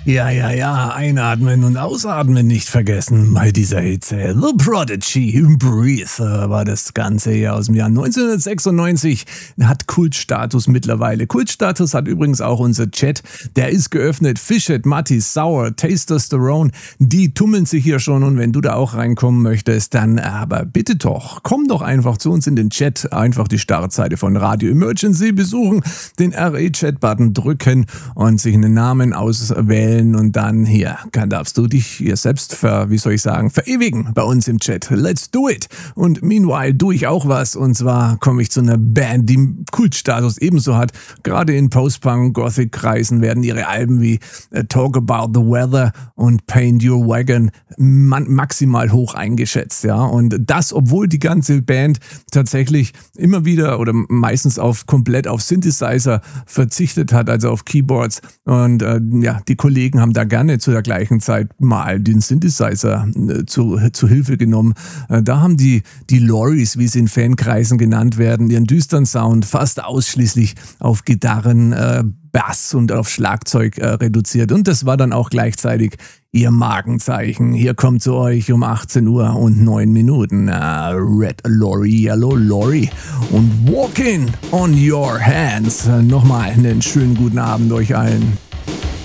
Ja, ja, ja, einatmen und ausatmen nicht vergessen bei dieser Hitze. The Prodigy, Breathe war das Ganze hier aus dem Jahr 1996. Hat Kultstatus mittlerweile. Kultstatus hat übrigens auch unser Chat. Der ist geöffnet. Fishhead, Matti, Sour, Testosterone, die tummeln sich hier schon. Und wenn du da auch reinkommen möchtest, dann aber bitte doch, komm doch einfach zu uns in den Chat. Einfach die Startseite von Radio Emergency besuchen, den RE-Chat-Button drücken und sich einen Namen auswählen. Und dann hier darfst du dich hier selbst verewigen bei uns im Chat. Let's do it! Und meanwhile tue ich auch was. Und zwar komme ich zu einer Band, die Kultstatus ebenso hat. Gerade in Post-Punk-Gothic-Kreisen werden ihre Alben wie Talk About the Weather und Paint Your Wagon maximal hoch eingeschätzt. Ja? Und das, obwohl die ganze Band tatsächlich immer wieder oder meistens komplett auf Synthesizer verzichtet hat, also auf Keyboards. Und die Kollegen haben da gerne zu der gleichen Zeit mal den Synthesizer zu Hilfe genommen. Da haben die Loris, wie sie in Fankreisen genannt werden, ihren düsteren Sound fast ausschließlich auf Gitarren, Bass und auf Schlagzeug reduziert. Und das war dann auch gleichzeitig ihr Markenzeichen. Hier kommt zu euch um 18 Uhr und 9 Minuten. Red Lorry, Yellow Lorry und Walking on Your Hands. Nochmal einen schönen guten Abend euch allen.